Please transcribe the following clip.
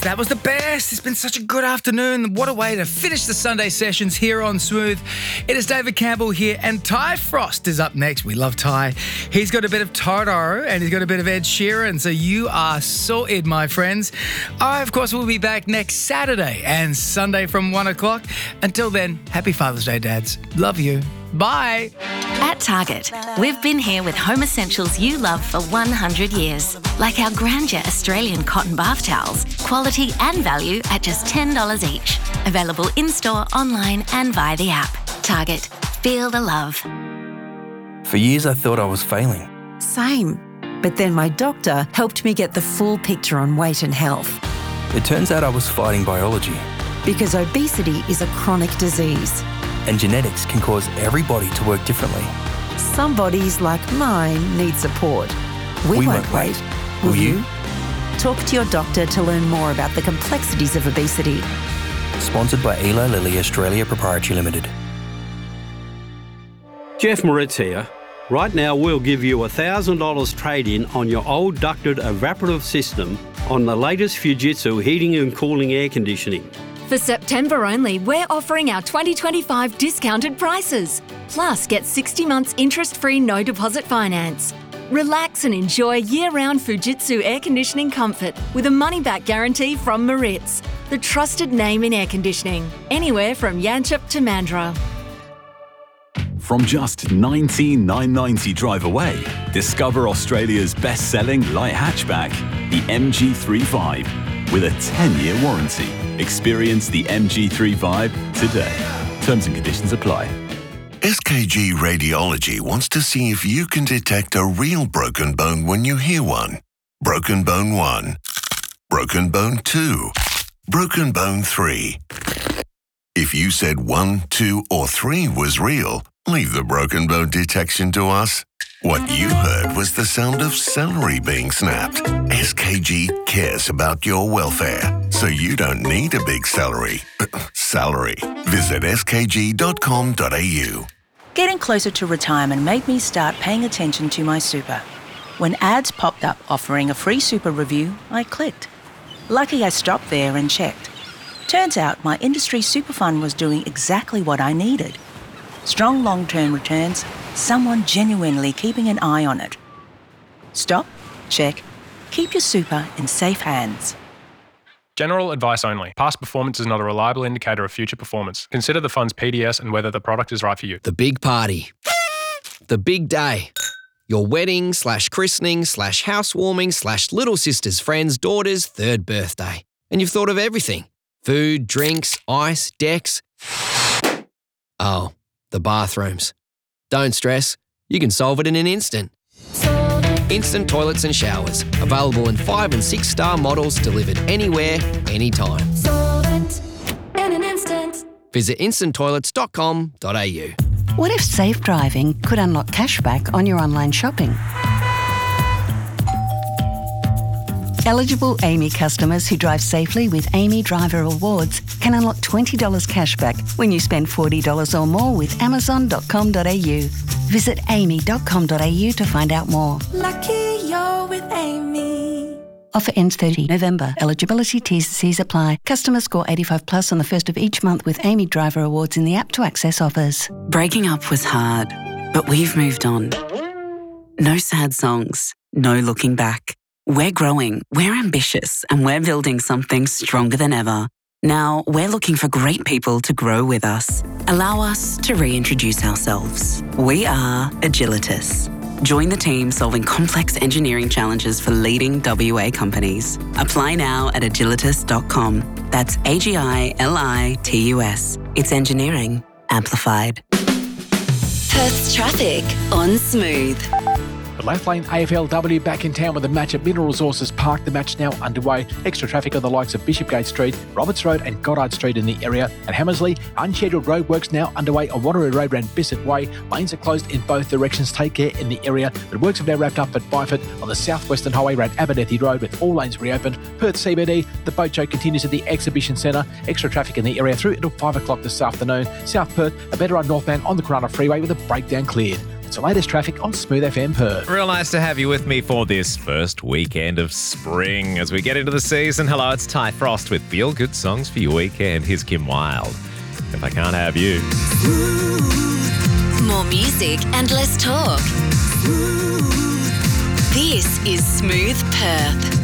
That was the best. It's been such a good afternoon. What a way to finish the Sunday sessions here on Smooth. It is David Campbell here, and Ty Frost is up next. We love Ty. He's got a bit of Toto and he's got a bit of Ed Sheeran, so you are sorted, my friends. I, of course, will be back next Saturday and Sunday from 1 o'clock. Until then, happy Father's Day, dads. Love you. Bye. At Target, we've been here with home essentials you love for 100 years. Like our Grandeur Australian cotton bath towels. Quality and value at just $10 each. Available in-store, online and via the app. Target. Feel the love. For years I thought I was failing. Same. But then my doctor helped me get the full picture on weight and health. It turns out I was fighting biology. Because obesity is a chronic disease. And genetics can cause every body to work differently. Some bodies, like mine, need support. We won't wait. Will you? Talk to your doctor to learn more about the complexities of obesity. Sponsored by Eli Lilly Australia Proprietary Limited. Jeff Moritz here. Right now we'll give you $1,000 trade-in on your old ducted evaporative system on the latest Fujitsu heating and cooling air conditioning. For September only, we're offering our 2025 discounted prices. Plus, get 60 months interest-free no deposit finance. Relax and enjoy year-round Fujitsu air conditioning comfort with a money-back guarantee from Moritz, the trusted name in air conditioning, anywhere from Yanchep to Mandurah. From just $19,990 drive away, discover Australia's best-selling light hatchback, the MG3 Vibe, with a 10-year warranty. Experience the MG3 Vibe today. Terms and conditions apply. SKG Radiology wants to see if you can detect a real broken bone when you hear one. Broken bone 1. Broken bone 2. Broken bone 3. If you said 1, 2, or 3 was real, leave the broken bone detection to us. What you heard was the sound of celery being snapped. SKG cares about your welfare, so you don't need a big salary. Visit skg.com.au. Getting closer to retirement made me start paying attention to my super. When ads popped up offering a free super review, I clicked. Lucky I stopped there and checked. Turns out my industry super fund was doing exactly what I needed. Strong long-term returns, someone genuinely keeping an eye on it. Stop, check, keep your super in safe hands. General advice only. Past performance is not a reliable indicator of future performance. Consider the fund's PDS and whether the product is right for you. The big party. The big day. Your wedding / christening / housewarming / little sister's friend's daughter's 3rd birthday. And you've thought of everything. Food, drinks, ice, decks. Oh, the bathrooms. Don't stress. You can solve it in an instant. Instant toilets and showers. Available in 5- and 6-star models delivered anywhere, anytime. Solvent in an instant. Visit instanttoilets.com.au. What if safe driving could unlock cashback on your online shopping? Eligible AAMI customers who drive safely with AAMI Driver Rewards can unlock $20 cashback when you spend $40 or more with amazon.com.au. Visit aami.com.au to find out more. Lucky you're with AAMI. Offer ends 30 November. Eligibility T&Cs apply. Customers score 85 plus on the 1st of each month with AAMI Driver Rewards in the app to access offers. Breaking up was hard, but we've moved on. No sad songs, no looking back. We're growing, we're ambitious, and we're building something stronger than ever. Now, we're looking for great people to grow with us. Allow us to reintroduce ourselves. We are Agilitas. Join the team solving complex engineering challenges for leading WA companies. Apply now at agilitas.com. That's AGILITUS. It's engineering amplified. Perth's traffic on Smooth. The Lathlane AFLW back in town with a match at Mineral Resources Park. The match now underway. Extra traffic on the likes of Bishopgate Street, Roberts Road and Goddard Street in the area. At Hammersley, unscheduled roadworks now underway on Wanneroo Road around Bissett Way. Lanes are closed in both directions. Take care in the area. But works have now wrapped up at Byford on the Southwestern Highway around Abernethy Road with all lanes reopened. Perth CBD, the boat show continues at the Exhibition Centre. Extra traffic in the area through until 5 o'clock this afternoon. South Perth, a better on northbound on the Corunna Freeway with a breakdown cleared. It's the latest traffic on Smooth FM Perth. Real nice to have you with me for this first weekend of spring as we get into the season. Hello, it's Ty Frost with Feel Good Songs for your weekend. Here's Kim Wilde. If I Can't Have You. More music and less talk. This is Smooth Perth.